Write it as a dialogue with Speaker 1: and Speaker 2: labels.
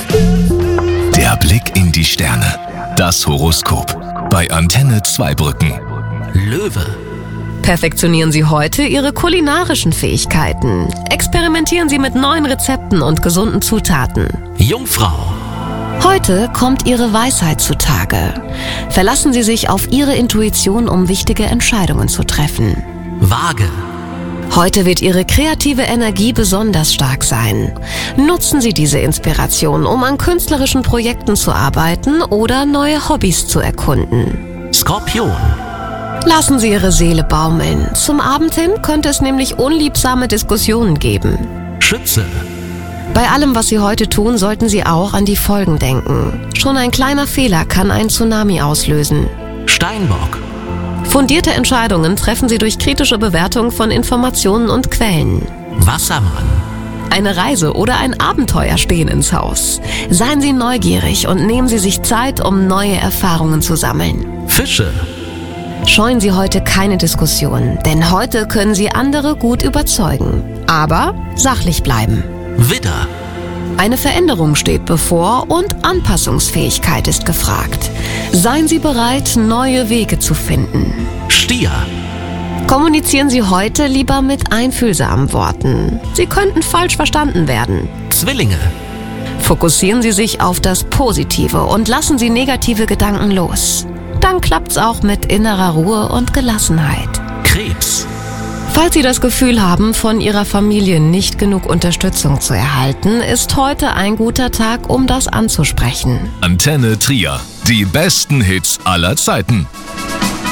Speaker 1: Der Blick in die Sterne. Das Horoskop. Bei Antenne Zweibrücken.
Speaker 2: Löwe.
Speaker 3: Perfektionieren Sie heute Ihre kulinarischen Fähigkeiten. Experimentieren Sie mit neuen Rezepten und gesunden Zutaten.
Speaker 2: Jungfrau.
Speaker 3: Heute kommt Ihre Weisheit zutage. Verlassen Sie sich auf Ihre Intuition, um wichtige Entscheidungen zu treffen.
Speaker 2: Waage.
Speaker 3: Heute wird Ihre kreative Energie besonders stark sein. Nutzen Sie diese Inspiration, um an künstlerischen Projekten zu arbeiten oder neue Hobbys zu erkunden.
Speaker 2: Skorpion.
Speaker 3: Lassen Sie Ihre Seele baumeln. Zum Abend hin könnte es nämlich unliebsame Diskussionen geben.
Speaker 2: Schütze.
Speaker 3: Bei allem, was Sie heute tun, sollten Sie auch an die Folgen denken. Schon ein kleiner Fehler kann einen Tsunami auslösen.
Speaker 2: Steinbock.
Speaker 3: Fundierte Entscheidungen treffen Sie durch kritische Bewertung von Informationen und Quellen.
Speaker 2: Wassermann.
Speaker 3: Eine Reise oder ein Abenteuer stehen ins Haus. Seien Sie neugierig und nehmen Sie sich Zeit, um neue Erfahrungen zu sammeln.
Speaker 2: Fische.
Speaker 3: Scheuen Sie heute keine Diskussion, denn heute können Sie andere gut überzeugen. Aber sachlich bleiben.
Speaker 2: Widder.
Speaker 3: Eine Veränderung steht bevor und Anpassungsfähigkeit ist gefragt. Seien Sie bereit, neue Wege zu finden.
Speaker 2: Stier.
Speaker 3: Kommunizieren Sie heute lieber mit einfühlsamen Worten. Sie könnten falsch verstanden werden.
Speaker 2: Zwillinge.
Speaker 3: Fokussieren Sie sich auf das Positive und lassen Sie negative Gedanken los. Dann klappt's auch mit innerer Ruhe und Gelassenheit.
Speaker 2: Krebs.
Speaker 3: Falls Sie das Gefühl haben, von Ihrer Familie nicht genug Unterstützung zu erhalten, ist heute ein guter Tag, um das anzusprechen.
Speaker 1: Antenne Trier. Die besten Hits aller Zeiten.